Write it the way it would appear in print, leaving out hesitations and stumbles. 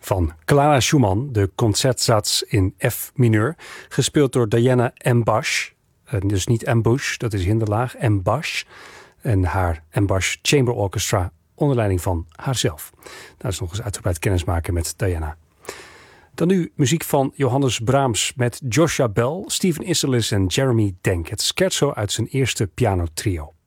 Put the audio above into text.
van Clara Schumann, de Concertsatz in F mineur, gespeeld door Diana Ambush. Dus niet Ambush, dat is hinderlaag, Ambush. En haar Ambush Chamber Orchestra onder leiding van haarzelf. Daar is nog eens uitgebreid kennismaken met Diana. Dan nu muziek van Johannes Brahms met Joshua Bell, Stephen Isserlis en Jeremy Denk. Het scherzo uit zijn eerste pianotrio.